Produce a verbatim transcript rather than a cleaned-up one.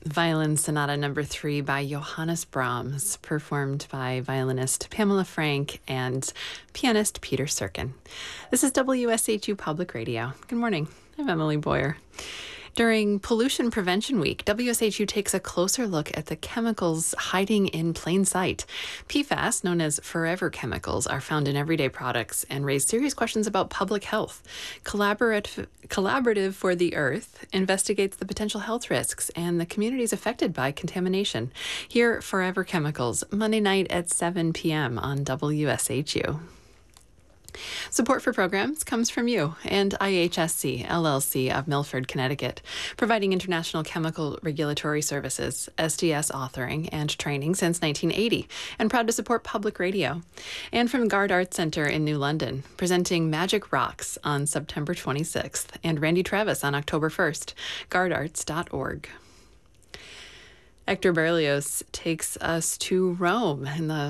Violin Sonata Number Three by Johannes Brahms, performed by violinist Pamela Frank and pianist Peter Serkin. This is W S H U Public Radio. Good morning. I'm Emily Boyer. During Pollution Prevention Week, W S H U takes a closer look at the chemicals hiding in plain sight. P FAS, known as forever chemicals, are found in everyday products and raise serious questions about public health. Collaborative, Collaborative for the Earth investigates the potential health risks and the communities affected by contamination. Hear Forever Chemicals, Monday night at seven p.m. on W S H U. Support for programs comes from you and I H S C, L L C of Milford, Connecticut, providing international chemical regulatory services, S D S authoring and training since nineteen eighty, and proud to support public radio. And from Gard Arts Centre in New London, presenting Magic Rocks on September twenty-sixth and Randy Travis on October first, gard arts dot org. Hector Berlioz takes us to Rome in the